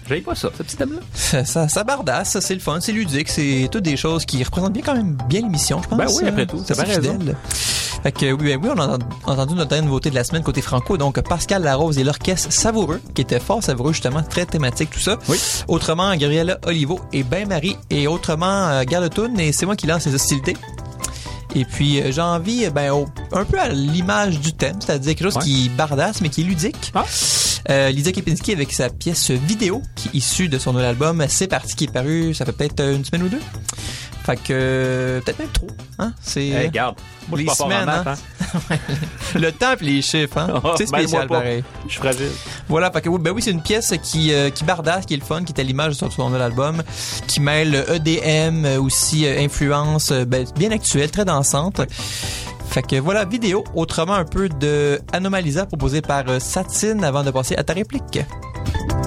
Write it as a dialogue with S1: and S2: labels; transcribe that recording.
S1: J'aime pas ça, ce petit thème-là.
S2: Ça bardasse, c'est le fun, c'est ludique, c'est toutes des choses qui représentent bien quand même bien l'émission, je pense.
S1: Ben oui, après tout, c'est bien raison.
S2: Fait que oui, on a entendu notre dernière nouveauté de la semaine côté franco, donc Pascal Larose et l'orchestre Savoureux, qui était fort savoureux justement, très thématique tout ça.
S1: Oui.
S2: Autrement, Gabriella Olivo et Bain-Marie, et autrement, Garde-Toune, et c'est moi qui lance les hostilités. Et puis j'ai envie, un peu à l'image du thème, c'est-à-dire quelque chose qui bardasse mais qui est ludique. Lydia Kepinski avec sa pièce vidéo qui est issue de son nouvel album C'est parti, qui est paru, ça fait peut-être une semaine ou deux. Fait que peut-être même trop, hein? C'est
S1: regarde, moi je suis pas fort en maths, hein?
S2: Le temps et les chiffres, hein? C'est spécial pareil.
S1: Je suis fragile.
S2: Voilà, fait que oui, c'est une pièce qui bardasse, qui est le fun, qui est à l'image de son nouvel album, qui mêle EDM, aussi influence bien actuelle, très dansante. Fait que voilà, vidéo, autrement un peu de Anomalisa proposé par Satine avant de passer à ta réplique.